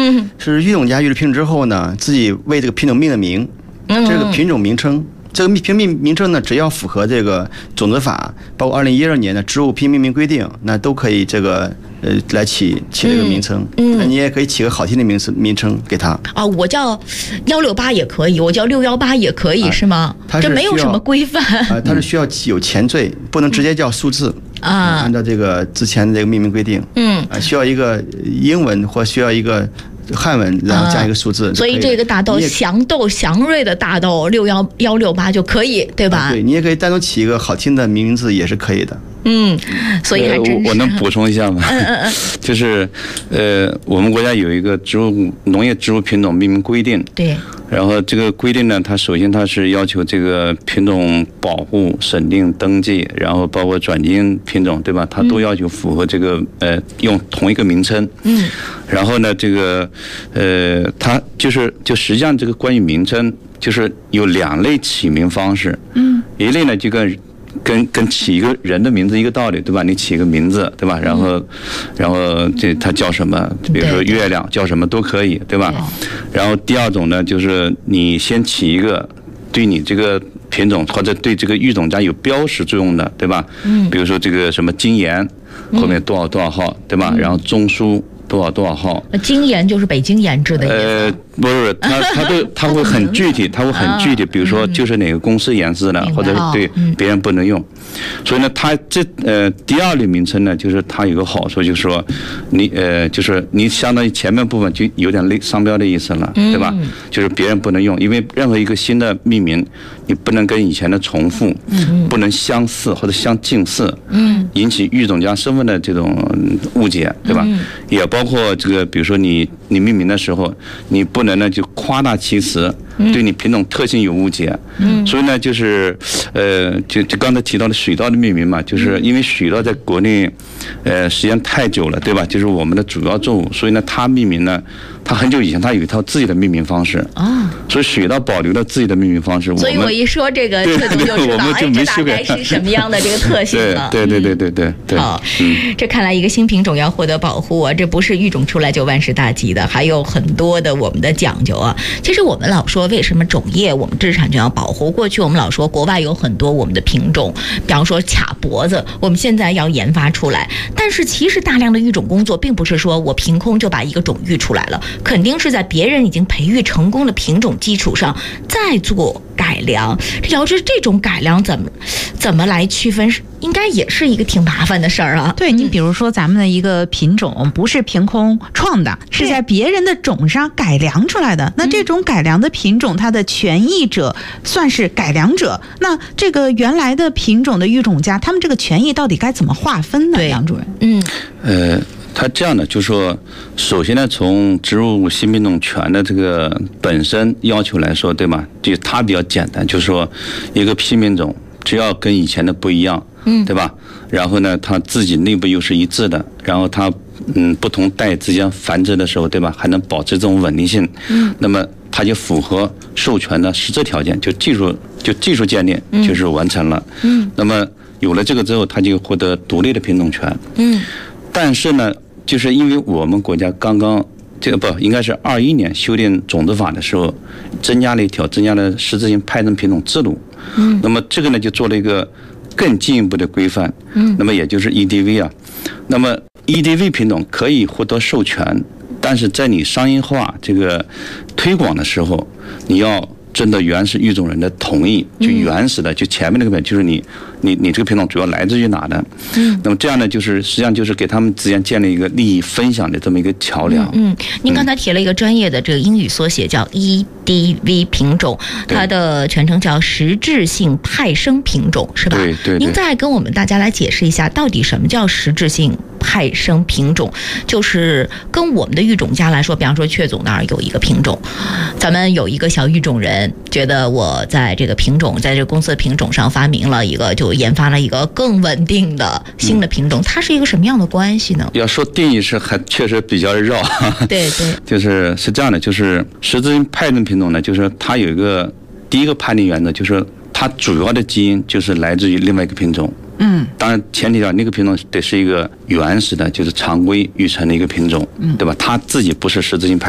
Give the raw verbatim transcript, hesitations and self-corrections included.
嗯， 是育种家育了品种之后呢，自己为这个品种命了名， 嗯， 这个品种名称。这个品种名称呢，只要符合这个种子法，包括二零一二年的植物品命名规定，那都可以这个呃来起起这个名称。嗯，那你也可以起个好听的名词名称给它。 啊，我叫幺六八也可以，我叫六幺八也可以，啊、是吗？ 它这没有什么规范。 啊，它是需要有前缀，不能直接叫数字。啊，按照这个之前的这个命名规定。嗯，啊，需要一个英文或需要一个汉文，然后加一个数字、 啊，所以这个大豆祥豆祥瑞的大豆六幺幺六八就可以，对吧？ 啊、对，你也可以单独起一个好听的名字，也是可以的。 嗯，所以还真是、 呃、我, 我能补充一下吗？ 嗯嗯嗯， 就是呃，我们国家有一个植物农业植物品种命名规定。 对。 然后这个规定呢，它首先它是要求这个品种保护、审定、登记，然后包括转基因品种，对吧？它都要求符合这个呃用同一个名称。嗯。然后呢，这个呃，它就是就实际上这个关于名称，就是有两类起名方式。嗯。一类呢就跟。跟跟起一个人的名字一个道理，对吧？你起一个名字，对吧？然后，嗯、然后这他叫什么？比如说月亮叫什么都可以，对吧？然后第二种呢，就是你先起一个对你这个品种或者对这个育种家有标识作用的，对吧？嗯。比如说这个什么金研，后面多少多少号，对吧？嗯、然后中枢多少多少号。 金研就是北京研制的意思。 呃，不是，它它对它会很具体，它会很具体，比如说就是哪个公司研制的，或者是对别人不能用。所以呢，它这呃第二类名称呢，就是它有个好处，就是说你呃就是你相当于前面部分就有点类商标的意思了，对吧？就是别人不能用，因为任何一个新的命名，你不能跟以前的重复，不能相似或者相近似，引起育种家身份的这种误解，对吧？也包括这个，比如说你你命名的时候，你不能呢就夸大其词，对你品种特性有误解。嗯，所以呢，就是呃，就就刚才提到的水稻的命名嘛，就是因为水稻在国内呃时间太久了，对吧？就是我们的主要作物，所以呢，它命名呢，它很久以前它有一套自己的命名方式。啊，所以水稻保留了自己的命名方式。 所以我一说这个，特总就知道，哎，这大概是什么样的这个特性了。 对对对对对对。 好，这看来一个新品种要获得保护啊，这不是育种出来就万事大吉的，还有很多的我们的讲究啊。其实我们老说为什么种业我们知识产权要保护？过去我们老说国外有很多我们的品种，比方说卡脖子，我们现在要研发出来。但是其实大量的育种工作并不是说我凭空就把一个种育出来了，肯定是在别人已经培育成功的品种基础上再做改良。这要是这种改良怎么怎么来区分，应该也是一个挺麻烦的事儿啊。 对，你比如说咱们的一个品种不是凭空创的，是在别人的种上改良出来的，那这种改良的品种它的权益者算是改良者，那这个原来的品种的育种家他们这个权益到底该怎么划分呢？杨主任。 嗯呃它这样的就是说，首先呢，从植物新品种权的这个本身要求来说，对吗？就它比较简单，就是说一个新品种只要跟以前的不一样，嗯，对吧？然后呢，它自己内部又是一致的，然后它嗯不同代之间繁殖的时候，对吧？还能保持这种稳定性，嗯，那么它就符合授权的实质条件，就技术就技术鉴定就是完成了，嗯，那么有了这个之后，它就获得独立的品种权，嗯，但是呢。就是因为我们国家刚刚这个不应该是二一年修订种子法的时候，增加了一条，增加了实质性派生品种制度。嗯，那么这个呢就做了一个更进一步的规范。嗯，那么也就是 E D V 啊，那么 E D V 品种可以获得授权，但是在你商业化这个推广的时候，你要征得原始育种人的同意，就原始的，就前面那个品，就是你你你这个品种主要来自于哪的？嗯，那么这样呢，就是实际上就是给他们之间建立一个利益分享的这么一个桥梁。 嗯，嗯您刚才提了一个专业的这个英语缩写叫 E D V 品种，它的全称叫实质性派生品种，是吧？ 对 对, 对。 您再跟我们大家来解释一下，到底什么叫实质性派生品种？就是跟我们的育种家来说，比方说阙总那儿有一个品种，咱们有一个小育种人觉得我在这个品种，在这个公司的品种上发明了一个，就研发了一个更稳定的新的品种，它是一个什么样的关系呢？ 要说定义是还确实比较绕。 对对， 就是是这样的，就是实质性派生品种呢，就是它有一个第一个判定原则，就是它主要的基因就是来自于另外一个品种。嗯，当然前提条那个品种得是一个原始的，就是常规育成的一个品种，嗯，对吧？它自己不是实质性派